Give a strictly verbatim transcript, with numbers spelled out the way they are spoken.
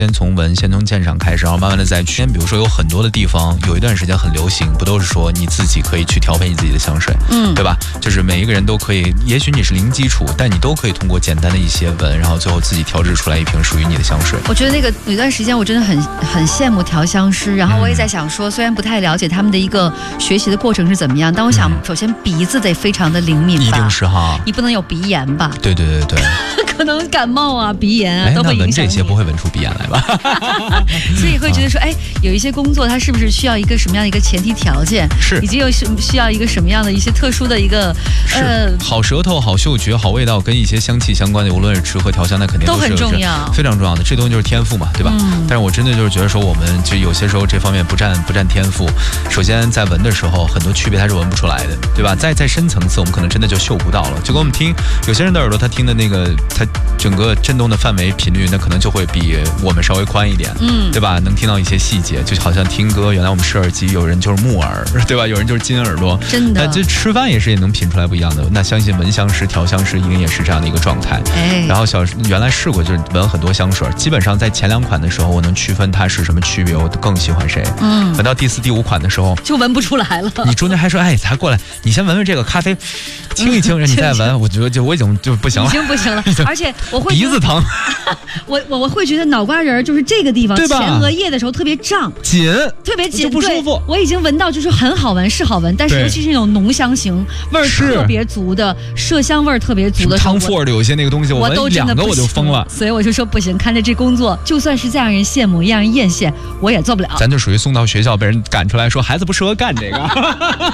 先从闻，先从鉴赏开始，然后慢慢的再去。比如说有很多的地方有一段时间很流行，不都是说你自己可以去调配你自己的香水，嗯，对吧？就是每一个人都可以，也许你是零基础，但你都可以通过简单的一些闻，然后最后自己调制出来一瓶属于你的香水。 我觉得那个有段时间我真的很很羡慕调香师，然后我也在想说，虽然不太了解他们的一个学习的过程是怎么样，但我想首先鼻子得非常的灵敏吧， 一定是哈， 你不能有鼻炎吧？ 对对对对。 可能感冒啊、鼻炎啊都会影响你。 那闻这些不会闻出鼻炎来吧？ 所以会觉得说，哎，有一些工作它是不是需要一个什么样的一个前提条件？ 是， 以及又是需要一个什么样的一些特殊的一个呃，好舌头、好嗅觉、好味道，跟一些香气相关的，无论是吃喝调香，那肯定都很重要， 非常重要的。这东西就是天赋嘛，对吧？嗯、但是我真的就是觉得说，我们就有些时候这方面不占不占天赋。首先在闻的时候，很多区别它是闻不出来的，对吧？在在深层次，我们可能真的就嗅不到了。就跟我们听有些人的耳朵，他听的那个他整个震动的范围频率，那可能就会比我们稍微宽一点，嗯，对吧？能听到一些细节，就好像听歌，原来我们试耳机，有人就是木耳，对吧？有人就是金耳朵， 真的。 那这吃饭也是也能品出来不一样的。那相信闻香师、调香师一定也是这样的一个状态。哎，然后小原来试过，就是闻很多香水，基本上在前两款的时候，我能区分它是什么区别，我更喜欢谁。嗯，闻到第四、第五款的时候， 就闻不出来了。 你中间还说，哎，才过来，你先闻闻这个咖啡，清一清，你再闻。我觉得就我已经就不行了， 已经不行了。而且我会鼻子疼， 我我我会觉得脑瓜仁就是这个地方，前额叶的时候特别胀、 紧， 特别紧， 不舒服。 我已经闻到就是很好闻，是好闻，但是尤其是那种浓香型味儿特别足的，麝香味儿特别足的， 汤富尔的有些那个东西，我闻两个我就疯了。 所以我就说不行，看着这工作，就算是再让人羡慕，也让人艳羡，我也做不了。 咱就属于送到学校被人赶出来说孩子不适合干这个。